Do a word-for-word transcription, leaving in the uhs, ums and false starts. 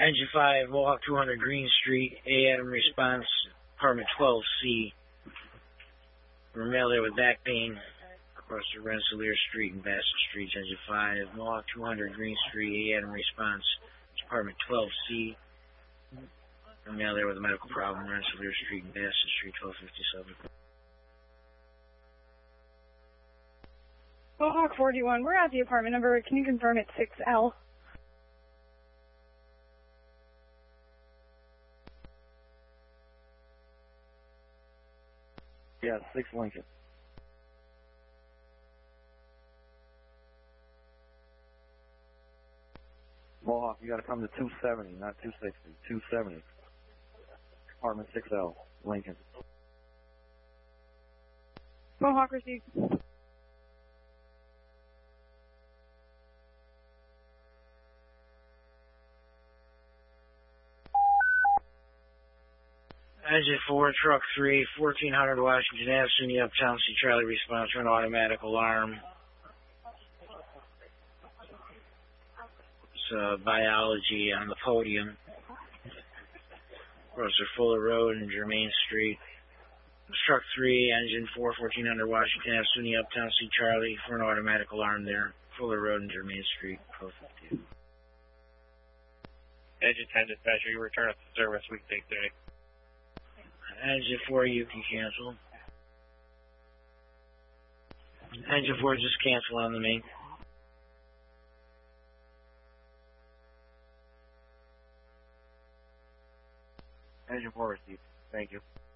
Engine five, Mohawk two hundred Green Street, A. Adam response, apartment twelve C. We're mailed there with back pain across the Rensselaer Street and Bassett Street. Engine five, Mohawk two hundred Green Street, A. Adam response, apartment twelve C. We're mailed there with a medical problem, Rensselaer Street and Bassett Street, twelve fifty-seven. Mohawk forty-one, we're at the apartment number. Can you confirm it's six L? Yeah, six Lincoln. Mohawk, you gotta come to two seventy, not two sixty, two seventy. Apartment six L, Lincoln. Mohawk received. Engine four, Truck three, fourteen hundred Washington Avenue, SUNY Uptown C. Charlie response for an automatic alarm. It's uh, biology on the podium. Across the Fuller Road and Germain Street. Truck three, Engine four, fourteen hundred Washington Avenue, SUNY Uptown C. Charlie for an automatic alarm there. Fuller Road and Germain Street, twelve fifty. Engine ten dispatcher, you return up to service weekday today. Engine four, you can cancel. Engine four, just cancel on the main. Engine four received. Thank you.